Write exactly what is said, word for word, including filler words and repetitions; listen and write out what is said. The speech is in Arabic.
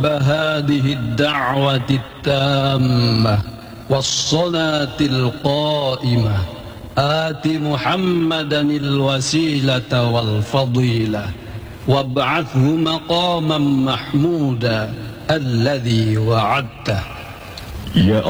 هذه الدعوة التامة والصلاة القائمة آت محمدا الوسيلة والفضيلة وابعثه مقاما محمودا الذي وعدته.